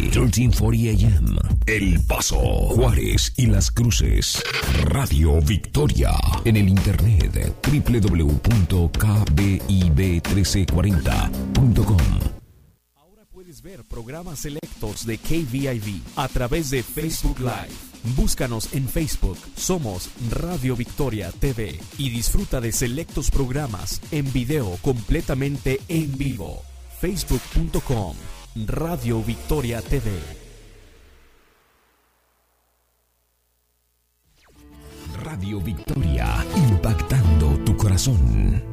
1340 AM, El Paso, Juárez y Las Cruces. Radio Victoria. En el internet www.kbib1340.com. Ahora puedes ver programas selectos de KVIV a través de Facebook Live. Búscanos en Facebook, somos Radio Victoria TV y disfruta de selectos programas en video completamente en vivo. Facebook.com Radio Victoria TV. Radio Victoria, impactando tu corazón.